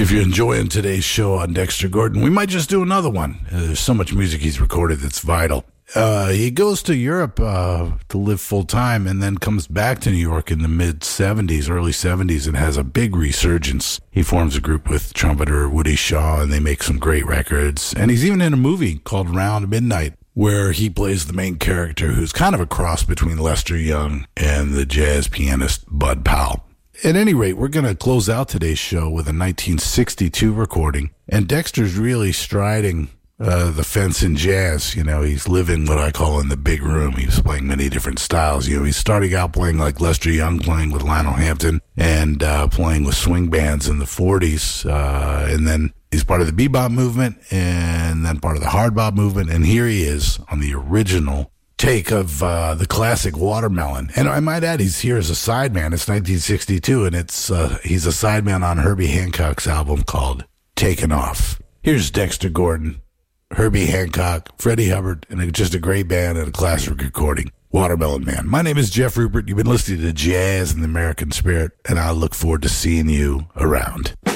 If you're enjoying today's show on Dexter Gordon, we might just do another one. There's so much music he's recorded that's vital. He goes to Europe to live full time and then comes back to New York in the mid-'70s, early 70s, and has a big resurgence. He forms a group with trumpeter Woody Shaw, and they make some great records. And he's even in a movie called Round Midnight, where he plays the main character, who's kind of a cross between Lester Young and the jazz pianist Bud Powell. At any rate, we're going to close out today's show with a 1962 recording, and Dexter's really striding the fence in jazz. You know, he's living what I call in the big room. He's playing many different styles. You know, he's starting out playing like Lester Young, playing with Lionel Hampton, and playing with swing bands in the 40s, and then he's part of the bebop movement, and then part of the hard bop movement, and here he is on the original take of the classic Watermelon. And I might add, he's here as a sideman. It's 1962, and he's a sideman on Herbie Hancock's album called Taken Off. Here's Dexter Gordon, Herbie Hancock, Freddie Hubbard, and just a great band and a classic recording, Watermelon Man. My name is Jeff Rupert. You've been listening to Jazz and the American Spirit, and I look forward to seeing you around.